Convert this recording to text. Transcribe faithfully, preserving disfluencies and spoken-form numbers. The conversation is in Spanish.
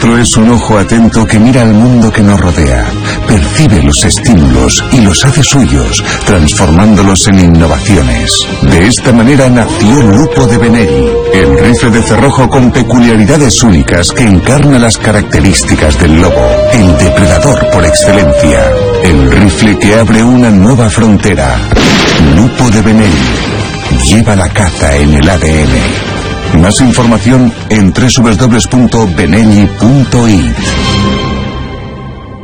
otro es un ojo atento que mira al mundo que nos rodea, percibe los estímulos y los hace suyos, transformándolos en innovaciones. De esta manera nació Lupo de Benelli, el rifle de cerrojo con peculiaridades únicas que encarna las características del lobo, el depredador por excelencia, el rifle que abre una nueva frontera. Lupo de Benelli lleva la caza en el A D N. Más información en doble u doble u doble u punto benelli punto i t.